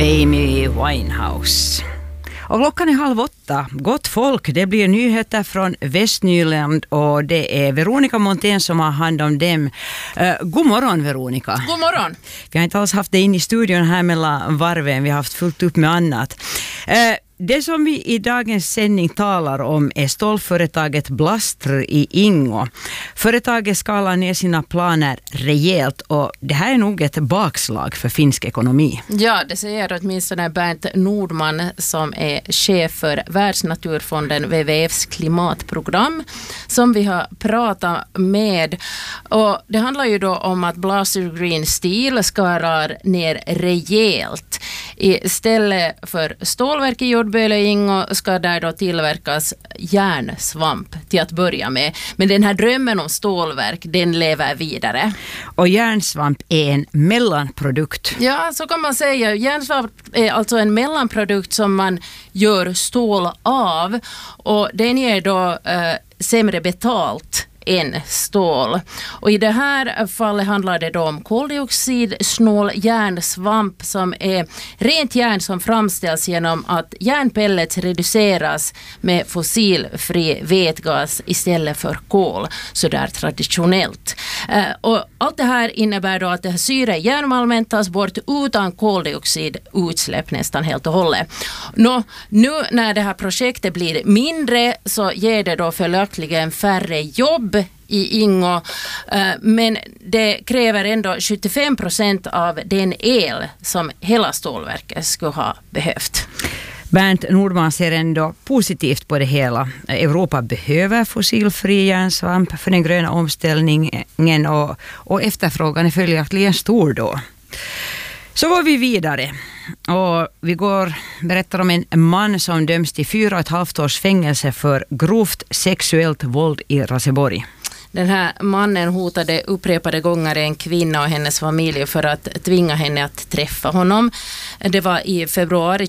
Amy Winehouse. Och klockan är 7:30. Gott folk, det blir nyheter från Västnyland och det är Veronica Montén som har hand om dem. God morgon Veronica. God morgon. Vi har inte alls haft det in i studion här mellan varven, vi har haft fullt upp med annat. Det som vi i dagens sändning talar om är stålföretaget Blastr i Ingo. Företaget skalar ner sina planer rejält och det här är nog ett bakslag för finsk ekonomi. Ja, det säger åtminstone Bernt Nordman som är chef för Världsnaturfonden WWFs klimatprogram som vi har pratat med. Och det handlar ju då om att Blastr Green Steel skalar ner rejält. Istället för stålverk i Jordböle Ingo ska där då tillverkas järnsvamp till att börja med. Men den här drömmen om stålverk, den lever vidare. Och järnsvamp är en mellanprodukt. Ja, så kan man säga. Järnsvamp är alltså en mellanprodukt som man gör stål av. Och den ger då sämre betalt än stål. Och i det här fallet handlar det då om koldioxidsnål järnsvamp som är rent järn som framställs genom att järnpellets reduceras med fossilfri vätgas istället för kol, så där traditionellt. Och allt det här innebär då att det här syre i järnmalmen tas bort utan koldioxidutsläpp nästan helt och hållet. Nu när det här projektet blir mindre så ger det då följaktligen färre jobb i Ingo, men det kräver ändå 75% av den el som hela stålverket skulle ha behövt. Bernt Nordman ser ändå positivt på det hela. Europa behöver fossilfri järnsvamp för den gröna omställningen och efterfrågan är följaktligen stor då. Så går vi vidare och vi berättar om en man som döms till 4,5 års fängelse för grovt sexuellt våld i Raseborg. Den här mannen hotade upprepade gånger en kvinna och hennes familj för att tvinga henne att träffa honom. Det var i februari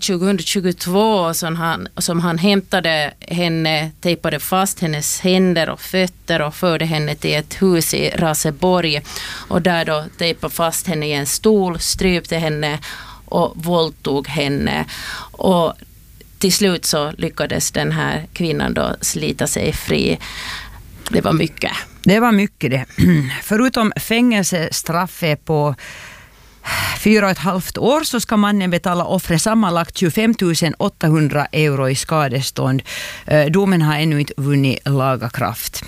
2022 som han hämtade henne, tejpade fast hennes händer och fötter och förde henne till ett hus i Raseborg. Och där då tejpade fast henne i en stol, strypte henne och våldtog henne. Och till slut så lyckades den här kvinnan då slita sig fri. Det var mycket. Det var mycket det. Förutom fängelsestraffet på 4,5 år så ska mannen betala offret sammanlagt 25 800 euro i skadestånd. Domen har ännu inte vunnit laga kraft.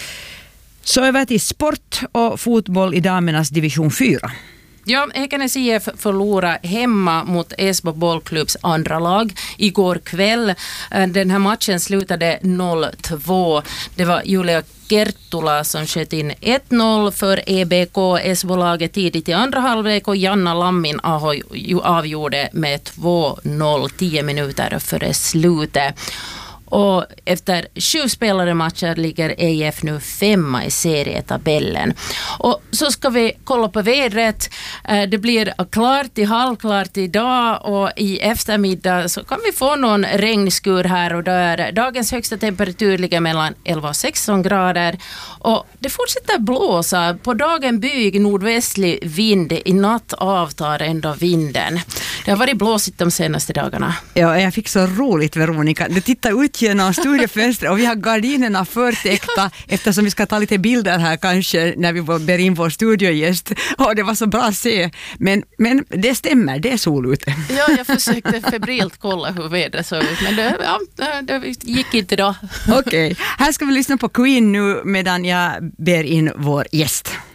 Så över till sport och fotboll i damernas division 4. Ja, Ekenäs IF förlorade hemma mot Esbo bollklubbs andra lag igår kväll. Den här matchen slutade 0-2. Det var Julia Kerttula som sköt in 1-0 för EBK. Esbo-laget tidigt i andra halvlek och Janna Lammin avgjorde med 2-0 10 minuter före slutet. Och efter 7 spelade matcher ligger EIF nu 5 i serietabellen. Och så ska vi kolla på vädret. Det blir klart till halvklart idag och i eftermiddag så kan vi få någon regnskur här och där. Dagens högsta temperatur ligger mellan 11 och 16 grader. Och det fortsätter blåsa. På dagen byg nordvästlig vind. I natt avtar ändå vinden. Det har varit blåsigt de senaste dagarna. Ja, jag fick så roligt Veronica. Du tittar ut genom studiofönstret och vi har gardinerna förtäckta eftersom vi ska ta lite bilder här kanske när vi ber in vår studiogäst. Och det var så bra att se. Men det stämmer, det är sol ute. Ja, jag försökte febrilt kolla hur vädret såg ut men det gick inte då. Okej, här ska vi lyssna på Queen nu medan jag ber in vår gäst.